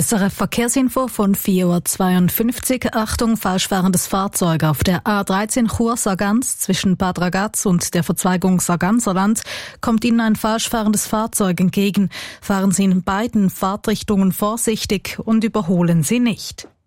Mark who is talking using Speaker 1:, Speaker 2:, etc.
Speaker 1: SRF Verkehrsinfo von 4:52 Uhr. Achtung, falsch fahrendes Fahrzeug auf der A13 Chur-Sargans zwischen Bad Ragaz und der Verzweigung Sarganserland kommt Ihnen ein falsch fahrendes Fahrzeug entgegen. Fahren Sie in beiden Fahrtrichtungen vorsichtig und überholen Sie nicht.